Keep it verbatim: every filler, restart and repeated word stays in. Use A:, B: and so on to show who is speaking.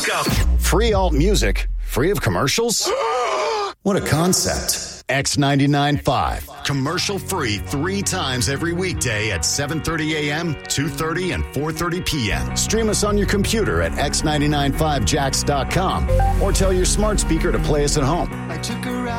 A: go.
B: Free alt music, free of commercials? What a concept. X ninety-nine point five. Commercial free three times every weekday at seven thirty a.m., two thirty, and four thirty p.m. Stream us on your computer at x nine nine five jacks dot com or tell your smart speaker to play us at home. I took a